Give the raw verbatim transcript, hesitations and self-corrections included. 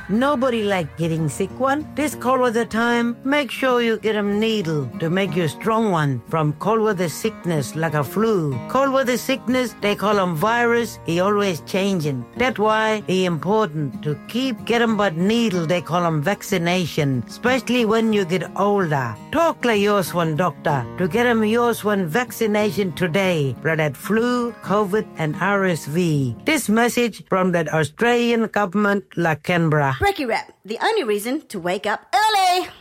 Nobody like getting sick one. This cold weather time, make sure you get 'em needle to make you a strong one from cold weather sickness like a flu. Cold weather sickness, they call 'em virus. He always changing. That's why he important to keep get 'em but needle. They call 'em vaccination, especially when you get older. Talk like yours one doctor to get 'em yours one vaccination today for that flu, COVID, and R S V. This message from the Australian government, like Canberra. Brekkie Rap, the only reason to wake up early.